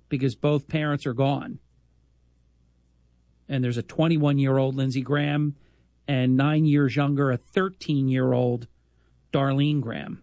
because both parents are gone. And there's a 21-year-old Lindsey Graham and 9 years younger, a 13-year-old Darlene Graham.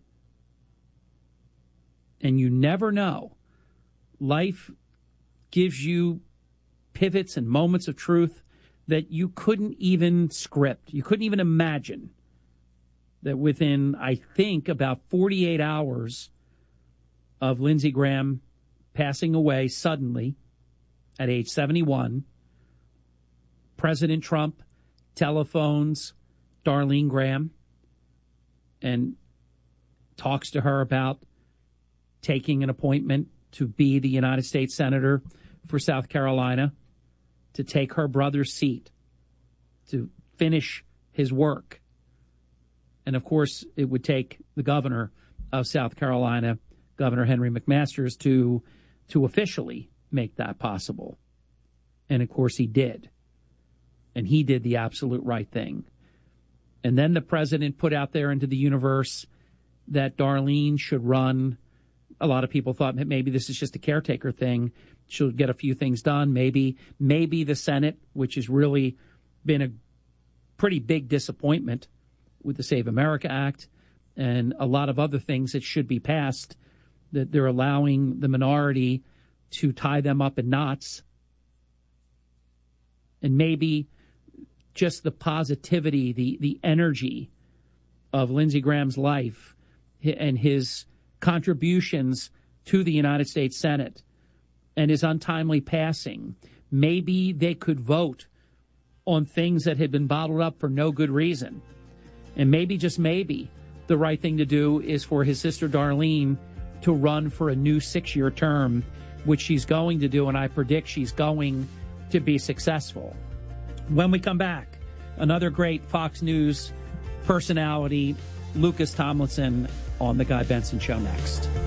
And you never know. Life gives you pivots and moments of truth that you couldn't even script. You couldn't even imagine that within, I think, about 48 hours of Lindsey Graham passing away suddenly at age 71, President Trump telephones Darlene Graham and talks to her about taking an appointment to be the United States Senator for South Carolina, to take her brother's seat, to finish his work. And, of course, it would take the governor of South Carolina, Governor Henry McMaster, to officially make that possible. And, of course, he did. And he did the absolute right thing. And then the president put out there into the universe that Darlene should run. A lot of people thought maybe this is just a caretaker thing. She'll get a few things done. Maybe the Senate, which has really been a pretty big disappointment with the Save America Act and a lot of other things that should be passed, that they're allowing the minority to tie them up in knots. And maybe just the positivity, the energy of Lindsey Graham's life and his contributions to the United States Senate and his untimely passing, maybe they could vote on things that had been bottled up for no good reason. And maybe, just maybe, the right thing to do is for his sister Darlene to run for a new 6-year term, which she's going to do, and I predict she's going to be successful. When we come back, another great Fox News personality, Lucas Tomlinson, on The Guy Benson Show next.